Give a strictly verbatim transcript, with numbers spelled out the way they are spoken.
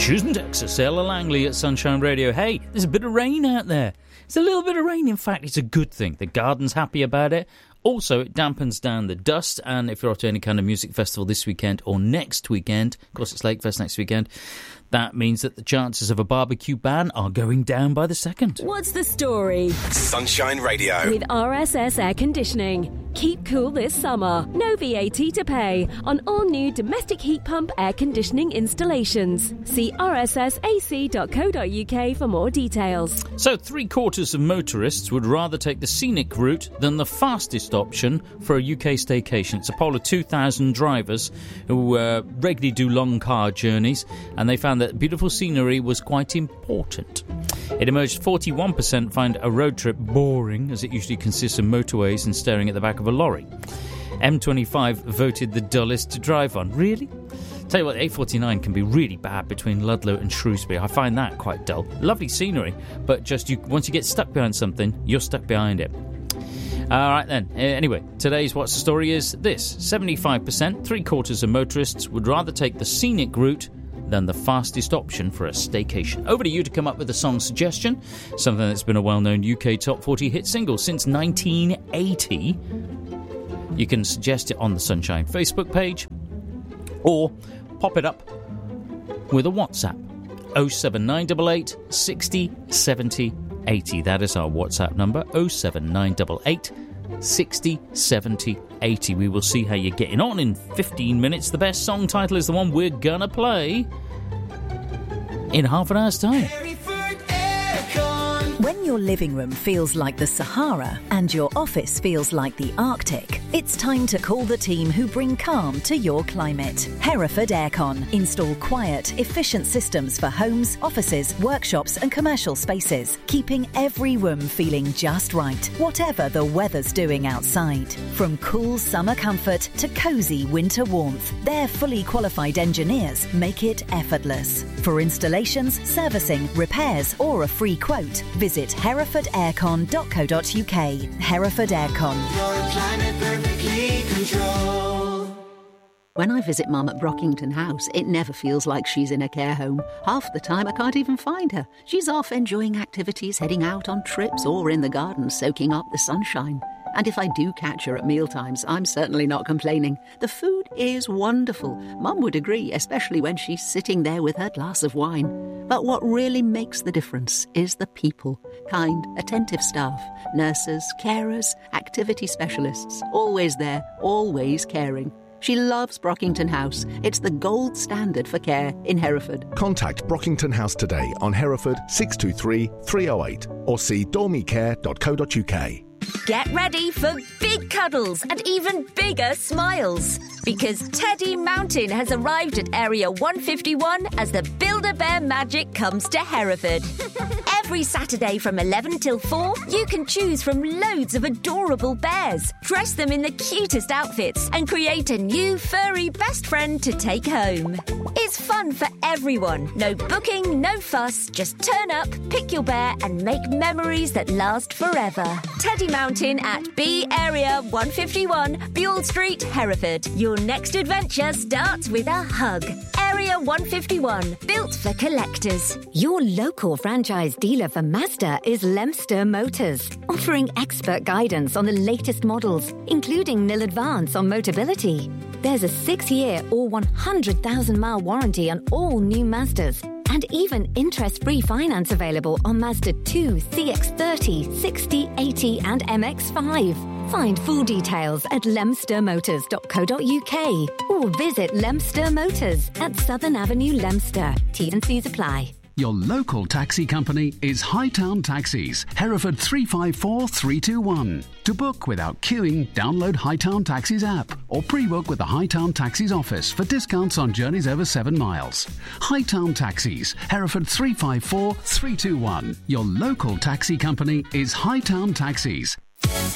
Houston, Texas, Ella Langley at Sunshine Radio. Hey, there's a bit of rain out there. It's a little bit of rain. In fact, it's a good thing. The garden's happy about it. Also, it dampens down the dust, and if you're off to any kind of music festival this weekend or next weekend, of course it's Lakefest next weekend, that means that the chances of a barbecue ban are going down by the second. What's the story? Sunshine Radio. With R S S Air Conditioning. Keep cool this summer. No V A T to pay on all new domestic heat pump air conditioning installations. See r s s a c dot co dot u k for more details. So three quarters of motorists would rather take the scenic route than the fastest option for a U K staycation. It's a poll of two thousand drivers who uh, regularly do long car journeys, and they found that beautiful scenery was quite important. It emerged forty-one percent find a road trip boring, as it usually consists of motorways and staring at the back of a lorry. M twenty-five voted the dullest to drive on. Really? Tell you what, A forty-nine can be really bad between Ludlow and Shrewsbury. I find that quite dull. Lovely scenery, but just you once you get stuck behind something, you're stuck behind it. All right then. Uh, anyway, today's What's the Story is this. seventy-five percent, three quarters of motorists would rather take the scenic route than the fastest option for a staycation. Over to you to come up with a song suggestion, something that's been a well-known U K top forty hit single since nineteen eighty. You can suggest it on the Sunshine Facebook page or pop it up with a WhatsApp. oh seven nine eight eight, sixty, seventy, eighty. That is our WhatsApp number, oh seven nine eight eight, sixty, seventy, eighty. We will see how you're getting on in fifteen minutes. The best song title is the one we're gonna play in half an hour's time. When your living room feels like the Sahara and your office feels like the Arctic, it's time to call the team who bring calm to your climate. Hereford Aircon. Install quiet, efficient systems for homes, offices, workshops and commercial spaces, keeping every room feeling just right, whatever the weather's doing outside. From cool summer comfort to cosy winter warmth, their fully qualified engineers make it effortless. For installations, servicing, repairs or a free quote, visit hereford aircon dot co dot u k. Hereford Aircon. Your climate perfectly controlled. When I visit Mum at Brockington House, it never feels like she's in a care home. Half the time I can't even find her. She's off enjoying activities, heading out on trips or in the garden soaking up the sunshine. And if I do catch her at mealtimes, I'm certainly not complaining. The food is wonderful. Mum would agree, especially when she's sitting there with her glass of wine. But what really makes the difference is the people. Kind, attentive staff, nurses, carers, activity specialists. Always there, always caring. She loves Brockington House. It's the gold standard for care in Hereford. Contact Brockington House today on Hereford six two three, three oh eight or see dormicare dot co dot u k. Get ready for big cuddles and even bigger smiles, because Teddy Mountain has arrived at Area one fifty-one as the Build-A-Bear magic comes to Hereford. Every Saturday from eleven till four, you can choose from loads of adorable bears, dress them in the cutest outfits and create a new furry best friend to take home. It's fun for everyone. No booking, no fuss, just turn up, pick your bear and make memories that last forever. Teddy Mountain at B Area one fifty-one, Buell Street, Hereford. Your next adventure starts with a hug. Area one fifty-one, built for collectors. Your local franchise dealer for Mazda is Lemster Motors, offering expert guidance on the latest models, including nil advance on Motability. There's a six-year or one hundred thousand mile warranty on all new Mazdas, and even interest-free finance available on Mazda two, C X thirty, sixty, eighty and M X five. Find full details at lemster motors dot co dot u k or visit Lemster Motors at Southern Avenue, Lemster. T's and C's apply. Your local taxi company is Hightown Taxis, Hereford three five four, three two one. To book without queuing, download Hightown Taxis app or pre-book with the Hightown Taxis office for discounts on journeys over seven miles. Hightown Taxis, Hereford three five four, three two one. Your local taxi company is Hightown Taxis.